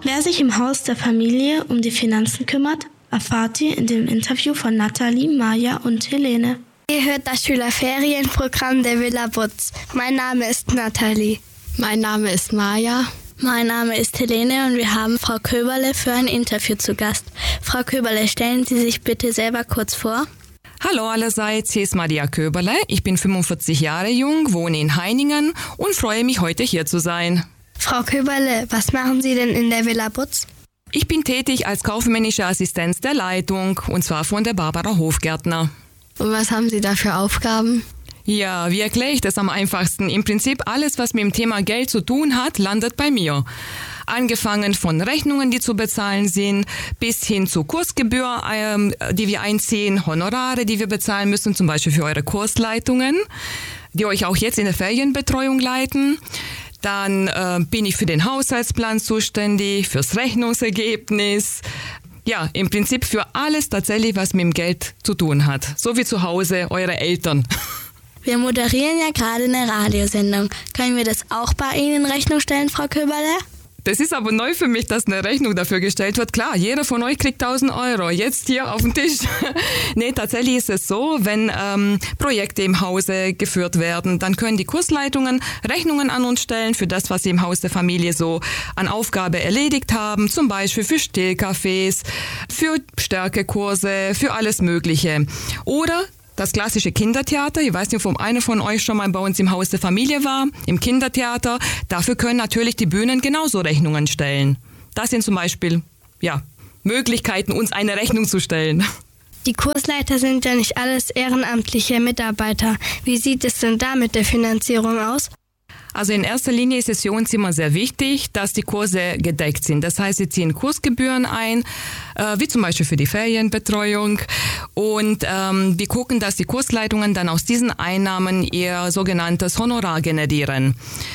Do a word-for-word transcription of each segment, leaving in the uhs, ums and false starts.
Wer sich im Haus der Familie um die Finanzen kümmert, erfahrt ihr in dem Interview von Nathalie, Maja und Helene. Ihr hört das Schülerferienprogramm der Villa Butz. Mein Name ist Nathalie. Mein Name ist Maja. Mein Name ist Helene und wir haben Frau Köberle für ein Interview zu Gast. Frau Köberle, stellen Sie sich bitte selber kurz vor. Hallo allerseits, hier ist Maria Köberle. Ich bin fünfundvierzig Jahre jung, wohne in Heiningen und freue mich, heute hier zu sein. Frau Köberle, was machen Sie denn in der Villa Butz? Ich bin tätig als kaufmännische Assistenz der Leitung, und zwar von der Barbara Hofgärtner. Und was haben Sie da für Aufgaben? Ja, wie erkläre ich das am einfachsten? Im Prinzip alles, was mit dem Thema Geld zu tun hat, landet bei mir. Angefangen von Rechnungen, die zu bezahlen sind, bis hin zu Kursgebühr, ähm, die wir einziehen, Honorare, die wir bezahlen müssen, zum Beispiel für eure Kursleitungen, die euch auch jetzt in der Ferienbetreuung leiten. Dann äh, bin ich für den Haushaltsplan zuständig, fürs Rechnungsergebnis. Ja, im Prinzip für alles tatsächlich, was mit dem Geld zu tun hat. So wie zu Hause eure Eltern. Wir moderieren ja gerade eine Radiosendung. Können wir das auch bei Ihnen in Rechnung stellen, Frau Köberle? Das ist aber neu für mich, dass eine Rechnung dafür gestellt wird. Klar, jeder von euch kriegt tausend Euro. Jetzt hier auf den Tisch. Nee, tatsächlich ist es so, wenn ähm, Projekte im Hause geführt werden, dann können die Kursleitungen Rechnungen an uns stellen für das, was sie im Haus der Familie so an Aufgabe erledigt haben. Zum Beispiel für Stillcafés, für Stärkekurse, für alles Mögliche. Oder das klassische Kindertheater, ich weiß nicht, ob einer von euch schon mal bei uns im Haus der Familie war, im Kindertheater, dafür können natürlich die Bühnen genauso Rechnungen stellen. Das sind zum Beispiel, ja, Möglichkeiten, uns eine Rechnung zu stellen. Die Kursleiter sind ja nicht alles ehrenamtliche Mitarbeiter. Wie sieht es denn da mit der Finanzierung aus? Also in erster Linie ist es für uns immer sehr wichtig, dass die Kurse gedeckt sind. Das heißt, sie ziehen Kursgebühren ein, äh, wie zum Beispiel für die Ferienbetreuung. Und ähm, wir gucken, dass die Kursleitungen dann aus diesen Einnahmen ihr sogenanntes Honorar generieren.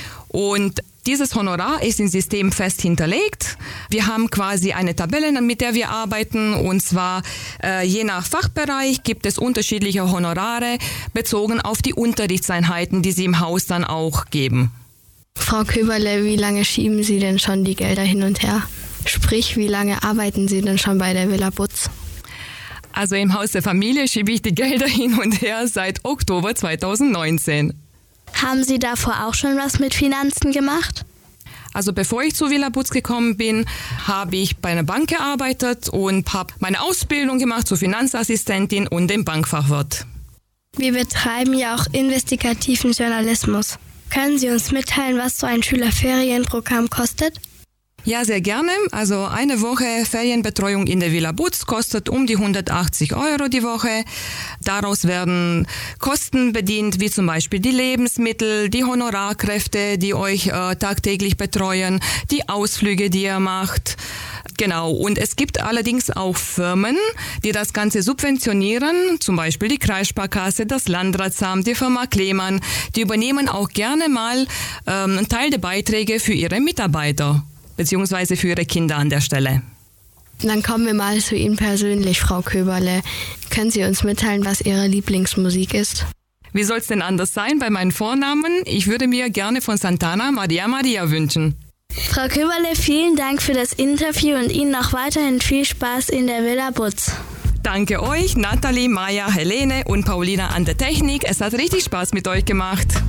Und dieses Honorar ist im System fest hinterlegt. Wir haben quasi eine Tabelle, mit der wir arbeiten, und zwar äh, je nach Fachbereich gibt es unterschiedliche Honorare bezogen auf die Unterrichtseinheiten, die Sie im Haus dann auch geben. Frau Köberle, wie lange schieben Sie denn schon die Gelder hin und her? Sprich, wie lange arbeiten Sie denn schon bei der Villa Butz? Also im Haus der Familie schiebe ich die Gelder hin und her seit Oktober zweitausendneunzehn. Haben Sie davor auch schon was mit Finanzen gemacht? Also bevor ich zu Villa Butz gekommen bin, habe ich bei einer Bank gearbeitet und habe meine Ausbildung gemacht zur Finanzassistentin und dem Bankfachwirt. Wir betreiben ja auch investigativen Journalismus. Können Sie uns mitteilen, was so ein Schülerferienprogramm kostet? Ja, sehr gerne. Also eine Woche Ferienbetreuung in der Villa Butz kostet um die hundertachtzig Euro die Woche. Daraus werden Kosten bedient, wie zum Beispiel die Lebensmittel, die Honorarkräfte, die euch äh, tagtäglich betreuen, die Ausflüge, die ihr macht. Genau. Und es gibt allerdings auch Firmen, die das Ganze subventionieren, zum Beispiel die Kreissparkasse, das Landratsamt, die Firma Klemann. Die übernehmen auch gerne mal ähm, einen Teil der Beiträge für ihre Mitarbeiter beziehungsweise für ihre Kinder an der Stelle. Dann kommen wir mal zu Ihnen persönlich, Frau Köberle. Können Sie uns mitteilen, was Ihre Lieblingsmusik ist? Wie soll es denn anders sein bei meinen Vornamen? Ich würde mir gerne von Santana Maria Maria wünschen. Frau Köberle, vielen Dank für das Interview und Ihnen noch weiterhin viel Spaß in der Villa Butz. Danke euch, Nathalie, Maja, Helene und Paulina an der Technik. Es hat richtig Spaß mit euch gemacht.